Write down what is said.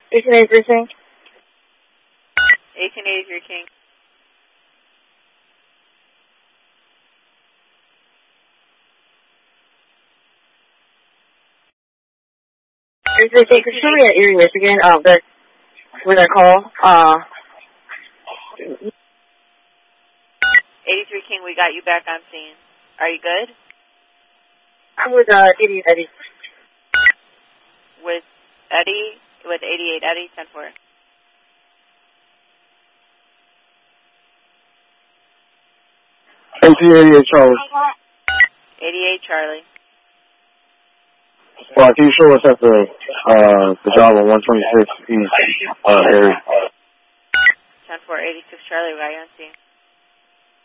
1883 King. 1883 King. Could you show me at Erie, Michigan, with that call? 83 King, we got you back on scene. Are you good? I'm with, 88 Eddie. With Eddie? With 88 Eddie, 10-4. Charlie. 88 Charlie. Well, can you show us at the job on 126 East, area? 10-4, 86 Charlie, we got you on scene.